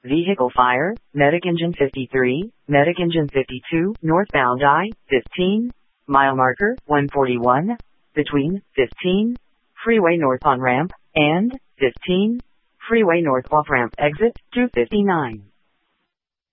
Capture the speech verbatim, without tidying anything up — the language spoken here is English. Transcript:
Vehicle fire, medic engine fifty-three, medic engine fifty-two, northbound I fifteen, mile marker one forty-one, between fifteen, freeway north on ramp, and fifteen, freeway north off ramp exit two fifty-nine.